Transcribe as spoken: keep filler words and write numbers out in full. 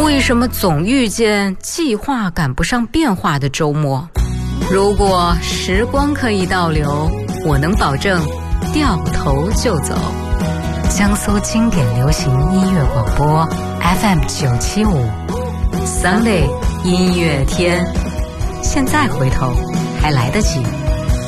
为什么总遇见计划赶不上变化的周末？如果时光可以倒流，我能保证掉头就走。江苏经典流行音乐广播 F M 九七五 Sunday 音乐天，现在回头还来得及。